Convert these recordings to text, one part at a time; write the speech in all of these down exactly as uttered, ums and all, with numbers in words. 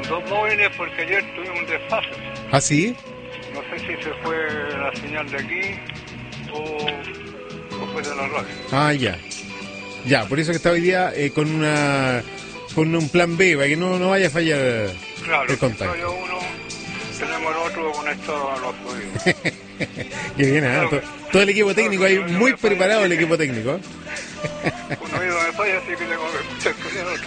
con dos móviles porque ayer tuvimos un desfase. ¿Ah, sí? No sé si se fue la señal de aquí o, o fue de la radio. Ah, ya. Ya, por eso que está hoy día eh, con una con un plan B, para que no, no vaya a fallar claro, el contacto. Claro, uno, tenemos el otro conectado a los oídos. Qué bien, ¿eh? Claro, todo, todo el equipo técnico ahí, no, no, muy no, preparado no, el equipo técnico. Un oído me falla, así que tengo que escuchar con el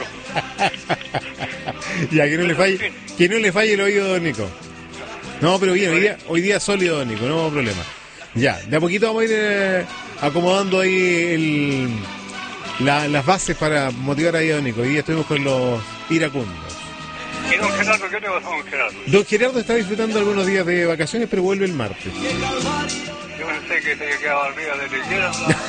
otro. Ya, que no le falle, que no le falle el oído, don Nico. No, pero bien, hoy día, hoy día sólido, don Nico, no hubo problema. Ya, de a poquito vamos a ir eh, acomodando ahí el, la, las bases para motivar ahí a don Nico. Hoy día estuvimos con los iracundos. ¿Y don Gerardo, qué te pasó, don Gerardo? Don Gerardo está disfrutando algunos días de vacaciones, pero vuelve el martes. Yo pensé que se quedaba arriba de liguera,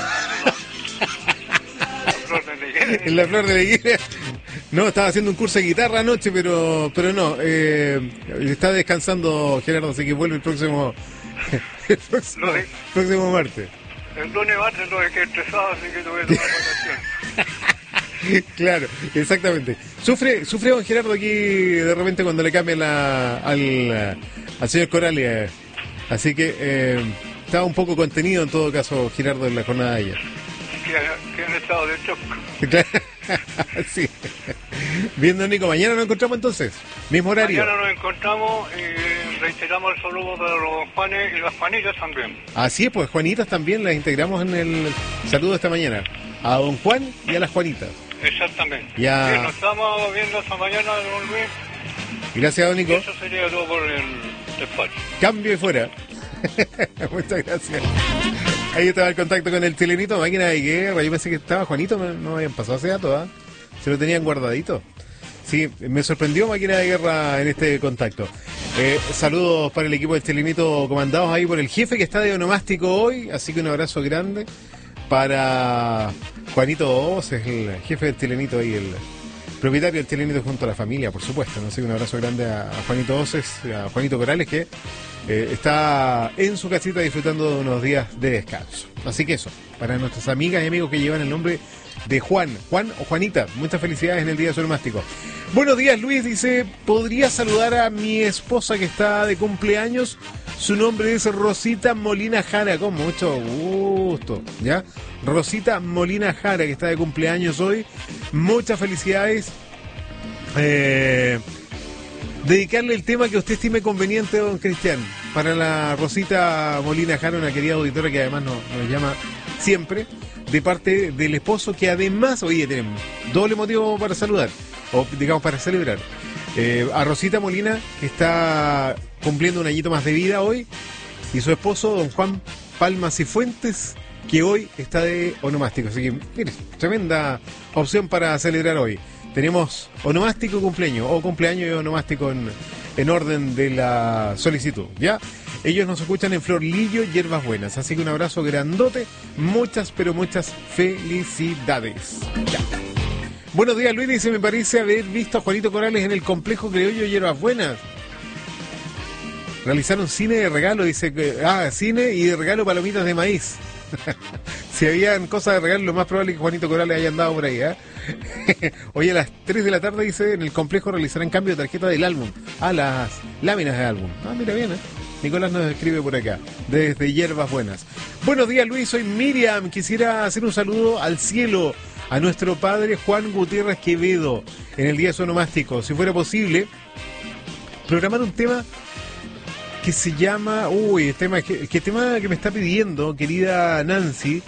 la flor de liguera. En la flor de la higuera. No, estaba haciendo un curso de guitarra anoche, pero pero no. Eh, está descansando Gerardo, así que vuelve el próximo, el próximo, Lo de- próximo martes. El lunes martes lo dejé estresado, así que tuve que tomar vacaciones. Claro, exactamente. Sufre sufre don Gerardo aquí de repente cuando le cambia la, al, al señor Corales. Así que eh, estaba un poco contenido en todo caso Gerardo en la jornada de ayer. Que, que en estado de shock. Claro. Sí. Bien, don Nico, mañana nos encontramos entonces. Mismo horario. Mañana nos encontramos y reiteramos el saludo de los Juanes y las Juanitas también. Así es, pues Juanitas también las integramos en el saludo esta mañana. A don Juan y a las Juanitas. Exactamente. Ya. Bien, nos estamos viendo esta mañana, don Luis. Gracias, don Y Nico. eso sería todo por el despacho. Cambio y fuera. Muchas gracias. Ahí estaba el contacto con el chilenito, máquina de guerra. Yo pensé que estaba Juanito, no, no habían pasado ese dato, ¿ah? Se lo tenían guardadito. Sí, me sorprendió máquina de guerra en este contacto. Eh, saludos para el equipo del chilenito comandados ahí por el jefe que está de onomástico hoy, así que un abrazo grande para Juanito Oz, es el jefe del chilenito ahí, el propietario del chilenito junto a la familia, por supuesto, ¿no? Así que un abrazo grande a, a Juanito Oces, a Juanito Corales, que eh, está en su casita disfrutando de unos días de descanso. Así que eso, para nuestras amigas y amigos que llevan el nombre de Juan, Juan o Juanita, muchas felicidades en el día de su onomástico. Buenos días, Luis, dice, ¿podría saludar a mi esposa que está de cumpleaños? Su nombre es Rosita Molina Jara, con mucho gusto, ¿ya? Rosita Molina Jara, que está de cumpleaños hoy. Muchas felicidades. Eh, dedicarle el tema que usted estime conveniente, don Cristian, para la Rosita Molina Jara, una querida auditora que además nos, nos llama siempre, de parte del esposo, que además, oye, tenemos doble motivo para saludar, o digamos para celebrar. Eh, a Rosita Molina, que está cumpliendo un añito más de vida hoy, y su esposo, don Juan Palmas y Fuentes, que hoy está de onomástico. Así que, mire, tremenda opción para celebrar hoy. Tenemos onomástico y cumpleaños, o cumpleaños y onomástico en, en orden de la solicitud, ¿ya? Ellos nos escuchan en Florlillo, Hierbas Buenas. Así que un abrazo grandote, muchas, pero muchas felicidades. Ya. Buenos días, Luis, dice, me parece haber visto a Juanito Corales en el complejo Criollo Hierbas Buenas. Realizaron cine de regalo, dice que... Ah, cine y de regalo palomitas de maíz. Si habían cosas de regalo, lo más probable es que Juanito Corales haya andado por ahí, ¿eh? Hoy a las tres de la tarde, dice, en el complejo realizarán cambio de tarjeta del álbum. Ah, las láminas del álbum. Ah, mira bien, ¿eh? Nicolás nos escribe por acá, desde Hierbas Buenas. Buenos días, Luis, soy Miriam. Quisiera hacer un saludo al cielo a nuestro padre Juan Gutiérrez Quevedo en el día de su onomástico. Si fuera posible, programar un tema que se llama... Uy, el tema que, que tema que me está pidiendo, querida Nancy,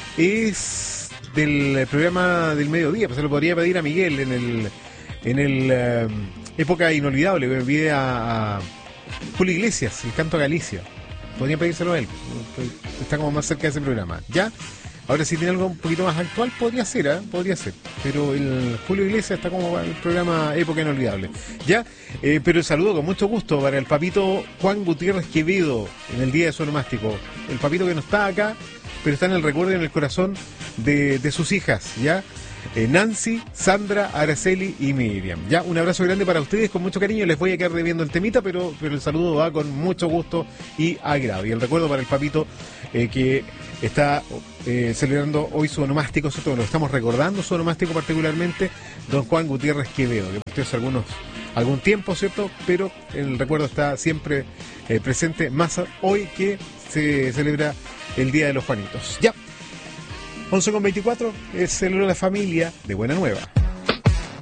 es del programa del mediodía. Pues se lo podría pedir a Miguel en el en el um, Época Inolvidable, que me pide a, a Julio Iglesias, el canto a Galicia. Podría pedírselo a él, está como más cerca de ese programa, ¿ya? Ahora, si tiene algo un poquito más actual, podría ser, ¿eh? Podría ser. Pero el Julio Iglesias está como el programa Época Inolvidable, ¿ya? Eh, pero el saludo con mucho gusto para el papito Juan Gutiérrez Quevedo en el día de su onomástico. El papito que no está acá, pero está en el recuerdo y en el corazón de, de sus hijas, ¿ya? Eh, Nancy, Sandra, Araceli y Miriam. Ya, un abrazo grande para ustedes, con mucho cariño. Les voy a quedar debiendo el temita, pero, pero el saludo va con mucho gusto y agrado. Y el recuerdo para el papito eh, que está eh, celebrando hoy su onomástico, nosotros lo estamos recordando, su onomástico particularmente, don Juan Gutiérrez Quevedo, que partió hace algunos algún tiempo, ¿cierto? Pero el recuerdo está siempre eh, presente, más hoy que se celebra el Día de los Juanitos. Ya, once con veinticuatro, es el de la familia de Buena Nueva.